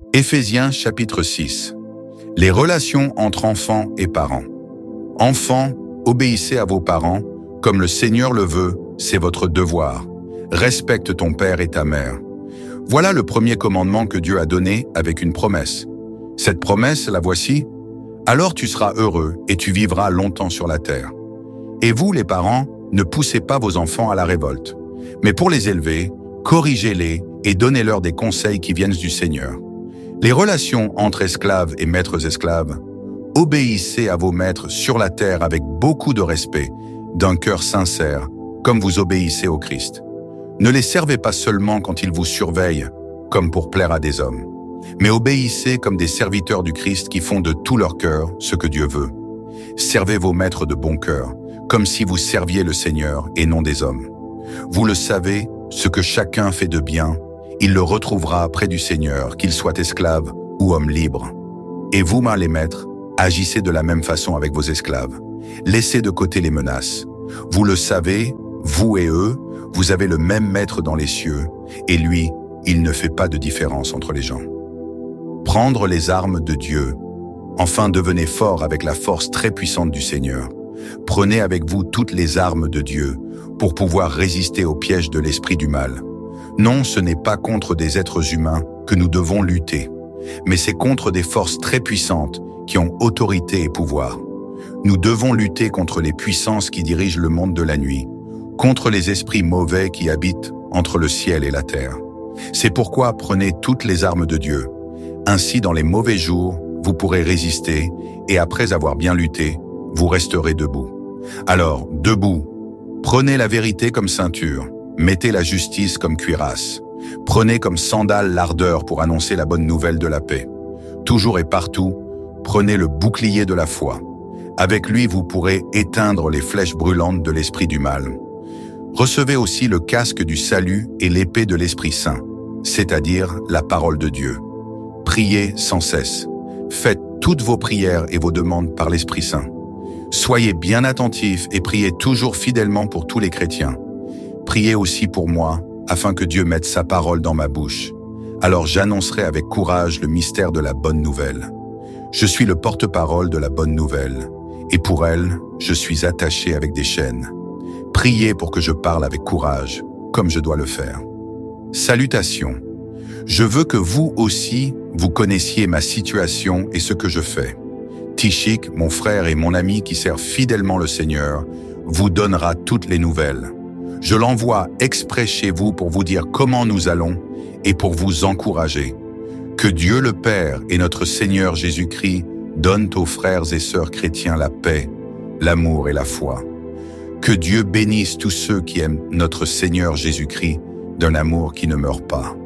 Éphésiens chapitre 6. Les relations entre enfants et parents. Enfants, obéissez à vos parents, comme le Seigneur le veut, c'est votre devoir. Respecte ton père et ta mère. Voilà le premier commandement que Dieu a donné avec une promesse. Cette promesse, la voici. Alors tu seras heureux et tu vivras longtemps sur la terre. Et vous, les parents, ne poussez pas vos enfants à la révolte. Mais pour les élever, corrigez-les et donnez-leur des conseils qui viennent du Seigneur. Les relations entre esclaves et maîtres esclaves, obéissez à vos maîtres sur la terre avec beaucoup de respect, d'un cœur sincère, comme vous obéissez au Christ. Ne les servez pas seulement quand ils vous surveillent, comme pour plaire à des hommes, mais obéissez comme des serviteurs du Christ qui font de tout leur cœur ce que Dieu veut. Servez vos maîtres de bon cœur, comme si vous serviez le Seigneur et non des hommes. Vous le savez, ce que chacun fait de bien, il le retrouvera près du Seigneur, qu'il soit esclave ou homme libre. Et vous, les maîtres, agissez de la même façon avec vos esclaves. Laissez de côté les menaces. Vous le savez, vous et eux, vous avez le même maître dans les cieux, et lui, il ne fait pas de différence entre les gens. Prendre les armes de Dieu. Enfin, devenez forts avec la force très puissante du Seigneur. Prenez avec vous toutes les armes de Dieu pour pouvoir résister aux pièges de l'esprit du mal. Non, ce n'est pas contre des êtres humains que nous devons lutter, mais c'est contre des forces très puissantes qui ont autorité et pouvoir. Nous devons lutter contre les puissances qui dirigent le monde de la nuit, contre les esprits mauvais qui habitent entre le ciel et la terre. C'est pourquoi prenez toutes les armes de Dieu. Ainsi, dans les mauvais jours, vous pourrez résister et après avoir bien lutté, vous resterez debout. Alors, debout, prenez la vérité comme ceinture, mettez la justice comme cuirasse, prenez comme sandale l'ardeur pour annoncer la bonne nouvelle de la paix. Toujours et partout, prenez le bouclier de la foi. Avec lui, vous pourrez éteindre les flèches brûlantes de l'esprit du mal. Recevez aussi le casque du salut et l'épée de l'Esprit Saint, c'est-à-dire la parole de Dieu. Priez sans cesse. Faites toutes vos prières et vos demandes par l'Esprit Saint. Soyez bien attentifs et priez toujours fidèlement pour tous les chrétiens. Priez aussi pour moi, afin que Dieu mette sa parole dans ma bouche. Alors j'annoncerai avec courage le mystère de la bonne nouvelle. Je suis le porte-parole de la bonne nouvelle, et pour elle, je suis attaché avec des chaînes. Priez pour que je parle avec courage, comme je dois le faire. Salutations. Je veux que vous aussi, vous connaissiez ma situation et ce que je fais. Tychik, mon frère et mon ami qui sert fidèlement le Seigneur, vous donnera toutes les nouvelles. Je l'envoie exprès chez vous pour vous dire comment nous allons et pour vous encourager. Que Dieu le Père et notre Seigneur Jésus-Christ donnent aux frères et sœurs chrétiens la paix, l'amour et la foi. Que Dieu bénisse tous ceux qui aiment notre Seigneur Jésus-Christ d'un amour qui ne meurt pas.